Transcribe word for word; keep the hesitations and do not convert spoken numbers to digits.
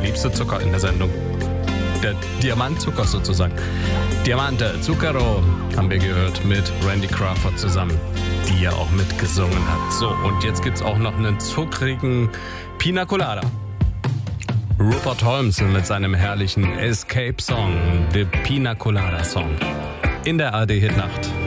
liebste Zucker in der Sendung. Der Diamantzucker sozusagen. Diamante, Zucchero haben wir gehört mit Randy Crawford zusammen, die ja auch mitgesungen hat. So, und jetzt gibt's auch noch einen zuckrigen Pina Colada. Rupert Holmes mit seinem herrlichen Escape-Song, The Pina Colada Song. In der A R D-Hitnacht.